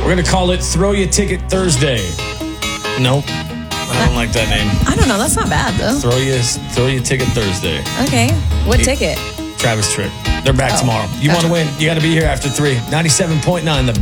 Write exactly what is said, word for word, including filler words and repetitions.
We're going to call it Throw Your Ticket Thursday. Nope. I don't like that name. I don't know. That's not bad, though. Throw your, throw your Ticket Thursday. Okay. What Hey, ticket? Travis Tritt. They're back Oh, tomorrow. You gotcha. want to win? You got to be here after three. ninety-seven point nine, the